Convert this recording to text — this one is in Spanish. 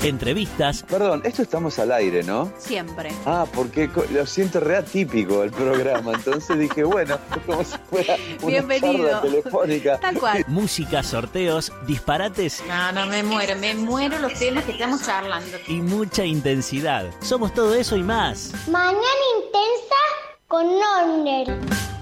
entrevistas. Perdón, esto estamos al aire, ¿no? Siempre. Porque lo siento re atípico el programa, entonces dije, bueno, como si fuera una bienvenido. charla telefónica. Tal cual. Música, sorteos, disparates No, me muero los temas que estamos charlando. y mucha intensidad. Somos todo eso y más. Mañana intensa con Nonder.